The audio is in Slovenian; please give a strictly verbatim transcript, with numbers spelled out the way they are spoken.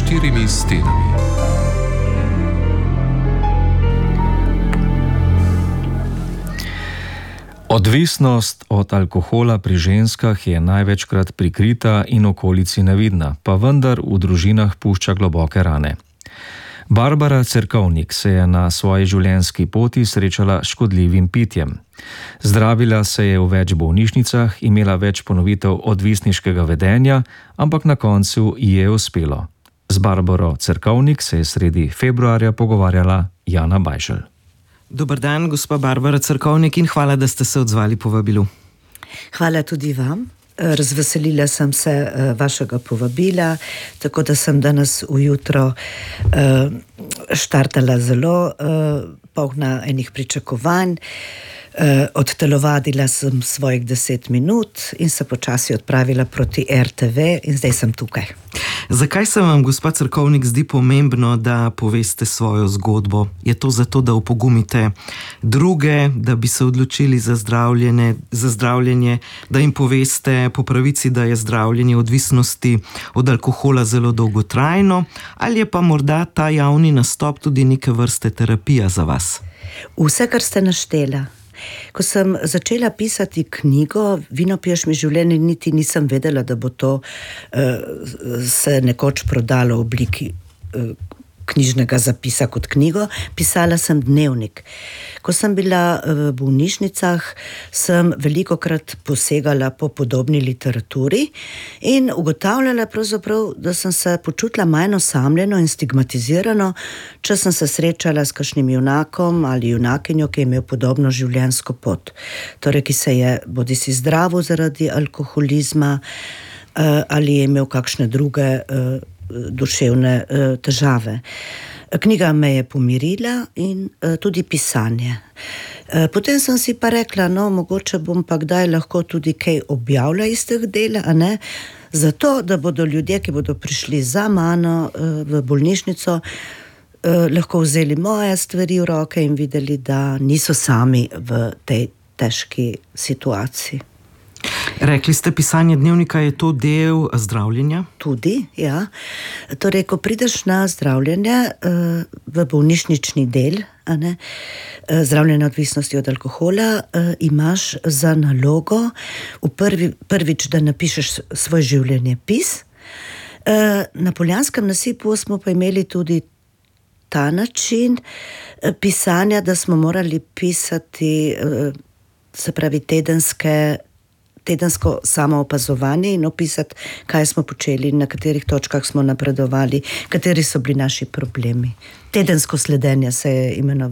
štirimi stenami. Odvisnost od alkohola pri ženskah je največkrat prikrita in okolici nevidna, pa vendar v družinah pušča globoke rane. Barbara Cerkovnik se je na svoji življenjski poti srečala s škodljivim pitjem. Zdravila se je v več bolnišnicah, imela več ponovitev odvisniškega vedenja, ampak na koncu ji je uspelo. Z Barbaro Cerkovnik se je sredi februarja pogovarjala Jana Bajšelj. Dober dan, gospa Barbara Cerkovnik, in hvala, da ste se odzvali povabilu. Hvala tudi vam. Razveselila sem se vašega povabila, tako da sem danes ujutro štartala zelo polna enih pričakovanj. Odtelovadila sem svojih deset minut in se počasi odpravila proti er te ve in zdaj sem tukaj. Zakaj se vam, gospa Cerkovnik, zdi pomembno, da poveste svojo zgodbo? Je to zato, da opogumite druge, da bi se odločili za zdravljenje, za zdravljenje, da jim poveste po pravici, da je zdravljenje odvisnosti od alkohola zelo dolgotrajno, ali je pa morda ta javni nastop tudi neke vrste terapija za vas? Vse, kar ste naštela. Ko sem začela pisati knjigo Vino piješ mi življenje, niti nisem vedela, da bo to uh, se nekoč prodalo v obliki uh, knjižnega zapisa kot knjigo. Pisala sem dnevnik. Ko sem bila v bolnišnicah, sem velikokrat posegala po podobni literaturi in ugotavljala pravzaprav, da sem se počutila manj osamljeno in stigmatizirano, če sem se srečala s kakšnim junakom ali junakinjo, ki je imel podobno življenjsko pot. Torej, ki se je bodisi zdravil zaradi alkoholizma ali je imel kakšne druge duševne uh, težave. Knjiga me je pomirila in uh, tudi pisanje. Uh, potem sem si pa rekla, no, mogoče bom pa kdaj lahko tudi kaj objavila iz teh dela, a ne? Zato, da bodo ljudje, ki bodo prišli za mano uh, v bolnišnico, uh, lahko vzeli moje stvari v roke in videli, da niso sami v tej težki situaciji. Rekli ste, pisanje dnevnika je to del zdravljenja? Tudi, ja. Torej, ko prideš na zdravljenje v bolnišnični del, a ne, zdravljenje odvisnosti od alkohola, imaš za nalogo v prvi, prvič, da napišeš svoj življenjepis. Na Poljanskem nasipu smo pa imeli tudi ta način pisanja, da smo morali pisati, se pravi, tedenske tedensko samoopazovanje in opisati, kaj smo počeli, na katerih točkah smo napredovali, kateri so bili naši problemi. Tedensko sledenje se je imenovalo.